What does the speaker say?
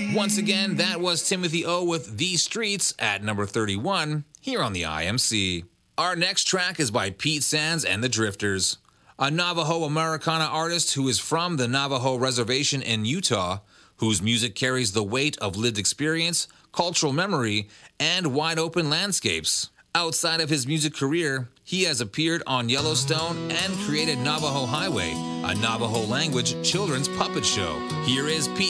Once again, that was Timothy O with The Streets at number 31 here on the IMC. Our next track is by Pete Sands and the Drifters, a Navajo Americana artist who is from the Navajo Reservation in Utah, whose music carries the weight of lived experience, cultural memory, and wide-open landscapes. Outside of his music career, he has appeared on Yellowstone and created Navajo Highway, a Navajo language children's puppet show. Here is Pete